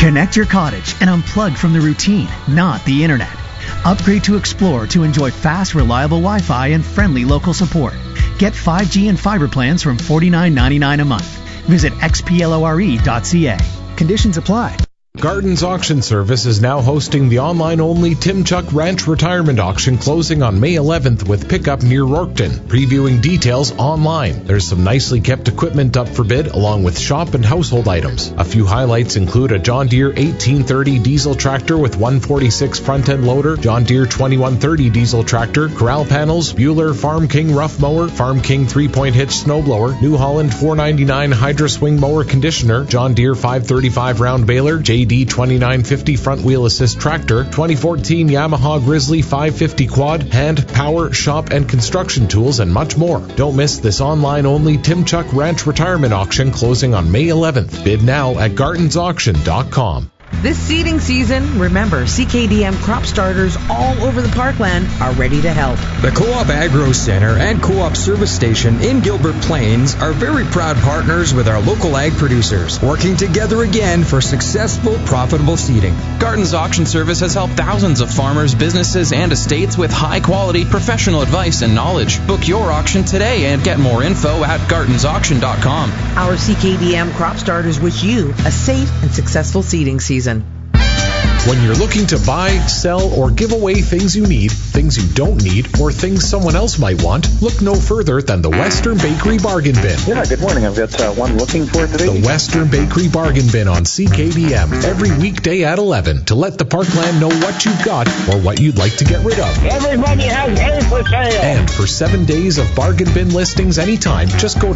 Connect your cottage and unplug from the routine, not the internet. Upgrade to Explore to enjoy fast, reliable Wi-Fi and friendly local support. Get 5G and fiber plans from $49.99 a month. Visit xplore.ca. Conditions apply. Gardens Auction Service is now hosting the online-only Tim Chuck Ranch Retirement Auction closing on May 11th with pickup near Rorkton. Previewing details online. There's some nicely kept equipment up for bid along with shop and household items. A few highlights include a John Deere 1830 diesel tractor with 146 front-end loader, John Deere 2130 diesel tractor, corral panels, Bueller Farm King rough mower, Farm King 3-point hitch snowblower, New Holland 499 Hydra swing mower conditioner, John Deere 535 round baler, JD 2950 front wheel assist tractor, 2014 Yamaha Grizzly 550 quad, hand, power, shop, and construction tools, and much more. Don't miss this online-only Tim Chuck Ranch Retirement Auction closing on May 11th. Bid now at gardensauction.com. This seeding season, remember, CKDM crop starters all over the parkland are ready to help. The Co-op Agro Center and Co-op Service Station in Gilbert Plains are very proud partners with our local ag producers, working together again for successful, profitable seeding. Gardens Auction Service has helped thousands of farmers, businesses, and estates with high-quality professional advice and knowledge. Book your auction today and get more info at gardensauction.com. Our CKDM crop starters wish you a safe and successful seeding season. When you're looking to buy, sell, or give away things you need, things you don't need, or things someone else might want, look no further than the Western Bakery Bargain Bin. Yeah, good morning. I've got one looking for today. The Western Bakery Bargain Bin on CKDM every weekday at 11 to let the Parkland know what you've got or what you'd like to get rid of. Everybody has hay for sale. And for 7 days of bargain bin listings anytime, just go to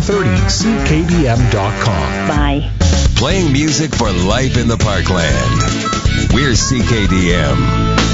730ckdm.com. Bye. Playing music for life in the Parkland. We're CKDM.